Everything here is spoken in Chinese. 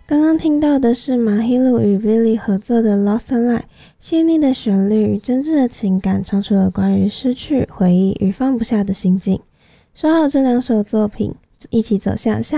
刚刚听到的是马希鲁与 Billy 合作的 Lost and Light， 细腻的旋律与真挚的情感唱出了关于失去、回忆与放不下的心境。说好这两首作品一起走向下